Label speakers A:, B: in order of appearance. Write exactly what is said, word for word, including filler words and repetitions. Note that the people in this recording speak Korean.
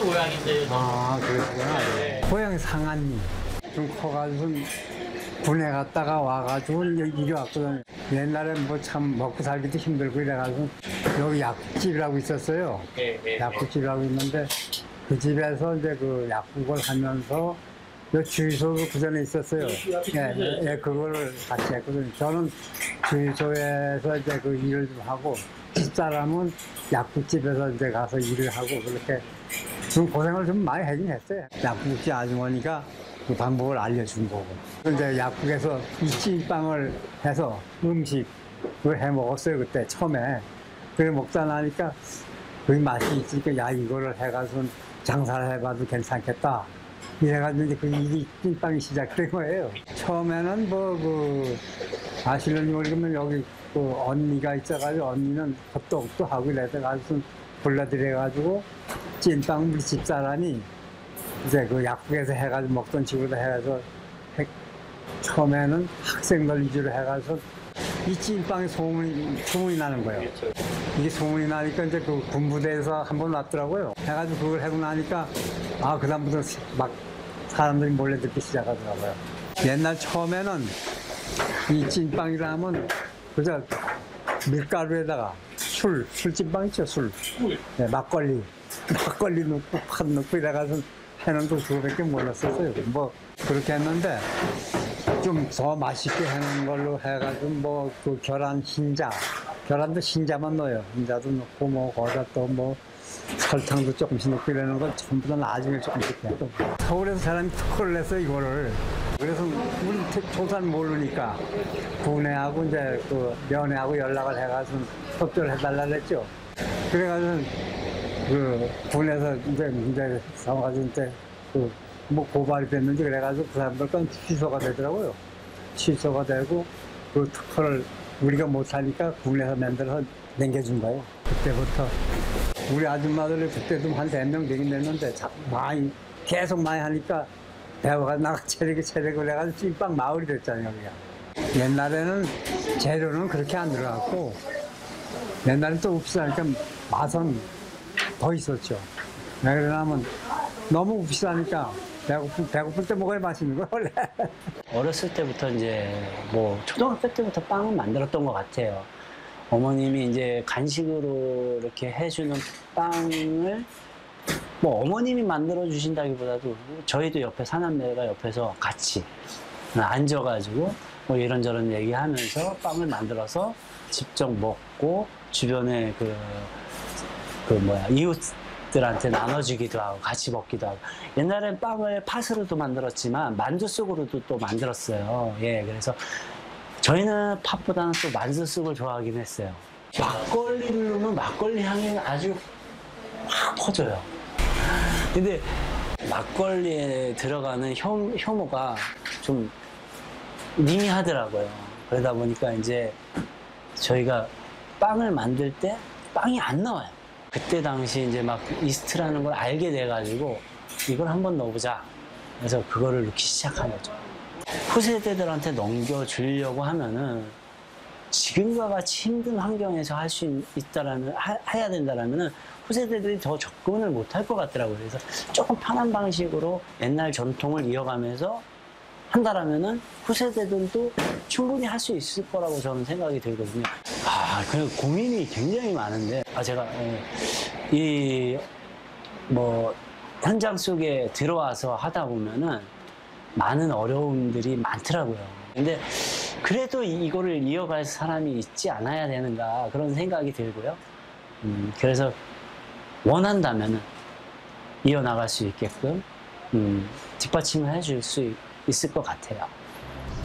A: 고양인데.
B: 아, 그러시구나.
A: 네.
B: 고양이 상한이 좀 커가지고 군에 갔다가 와가지고 여기 이리 왔거든요. 옛날에 뭐 참 먹고 살기도 힘들고 이래가지고 여기 약국집이라고 있었어요.
A: 네, 네,
B: 약국집이라고 있는데 그 집에서 이제 그 약국을 하면서 요 주유소도 그 전에 있었어요. 예, 예, 그거를 같이 했거든요. 저는 주유소에서 이제 그 일을 좀 하고 집사람은 약국집에서 이제 가서 일을 하고 그렇게 좀 고생을 좀 많이 하긴 했어요. 약국집 아주머니가 그 방법을 알려준 거고. 이제 약국에서 이 찐빵을 해서 음식을 해 먹었어요, 그때 처음에. 그래 먹다 나니까 그 맛이 있으니까 야, 이거를 해가지고 장사를 해봐도 괜찮겠다. 이래가지고 이제 그 일이 찐빵이 시작된 거예요. 처음에는 뭐, 그, 아실런지 모르겠지만 여기 그 언니가 있어가지고 언니는 헛떡도 하고 이래가지고 불러들여가지고 찐빵 우리 집사람이 이제 그 약국에서 해가지고 먹던 집으로 해서 해, 처음에는 학생들 위주로 해가지고 이 찐빵이 소문이, 소문이 나는 거예요. 이게 소문이 나니까 이제 그 군부대에서 한번 왔더라고요. 해가지고 그걸 하고 나니까 아, 그다음부터 막 사람들이 몰래 듣기 시작하더라고요. 옛날 처음에는 이 찐빵이라 하면 그저 밀가루에다가 술, 술찐빵 있죠, 술. 네, 막걸리. 막걸리 넣고 팥 넣고 이래가지고 해는 거 그거밖에 몰랐었어요. 뭐 그렇게 했는데 좀 더 맛있게 하는 걸로 해가지고 뭐 그 계란 흰자, 계란도 흰자만 넣어요. 흰자도 넣고 뭐 거기다 또 뭐 설탕도 조금씩 넣고 이러는 걸 전부 다 나중에 조금씩 해요. 서울에서 사람이 특허를 냈어요, 이거를. 그래서 우리 조사는 모르니까 군에하고 이제 그 면회하고 연락을 해가지고 협조를 해달라 그랬죠. 그래가지고 그 군에서 이제 이제 상황가지고 이제 그 뭐 고발이 됐는지 그래가지고 그 사람들 건 취소가 되더라고요. 취소가 되고 그 특허를 우리가 못하니까 군에서 만들어서 남겨준 거예요. 그때부터 우리 아줌마들이 그때도 한 네 명 되긴 됐는데 많이 계속 많이 하니까 대화가 나가 체력이 체력을 해가지고 찐빵 마을이 됐잖아요, 여기가. 옛날에는 재료는 그렇게 안 들어갔고 옛날엔 또 비싸니까 맛은 더 있었죠. 왜 그러냐면 너무 비싸니까 배고플, 배고플 때 먹어야 맛있는 거 원래.
C: 어렸을 때부터 이제 뭐 초등학교 때부터 빵을 만들었던 것 같아요. 어머님이 이제 간식으로 이렇게 해주는 빵을 뭐 어머님이 만들어 주신다기보다도 저희도 옆에 사남매가 옆에서 같이 앉아가지고 뭐 이런저런 얘기하면서 빵을 만들어서 직접 먹고 주변에 그, 그 뭐야 이웃들한테 나눠주기도 하고 같이 먹기도 하고. 옛날엔 빵을 팥으로도 만들었지만 만두 속으로도 또 만들었어요. 예, 그래서 저희는 팥보다는 또 만두 속을 좋아하긴 했어요. 막걸리를 넣으면 막걸리 향이 아주 확 퍼져요. 근데 막걸리에 들어가는 효, 효모가 좀 미미하더라고요. 그러다 보니까 이제 저희가 빵을 만들 때 빵이 안 나와요. 그때 당시 이제 막 이스트라는 걸 알게 돼가지고 이걸 한번 넣어보자. 그래서 그거를 넣기 시작한 거죠. 후세대들한테 넘겨주려고 하면은 지금과 같이 힘든 환경에서 할 수 있다라는, 하, 해야 된다라면은 후세대들이 더 접근을 못 할 것 같더라고요. 그래서 조금 편한 방식으로 옛날 전통을 이어가면서 한다라면은 후세대들도 충분히 할 수 있을 거라고 저는 생각이 들거든요. 아, 그냥 고민이 굉장히 많은데, 아, 제가, 이, 뭐, 현장 속에 들어와서 하다 보면은 많은 어려움들이 많더라고요. 근데 그래도 이거를 이어갈 사람이 있지 않아야 되는가 그런 생각이 들고요. 음, 그래서 원한다면은 이어나갈 수 있게끔 음, 뒷받침을 해줄 수 있을 것 같아요.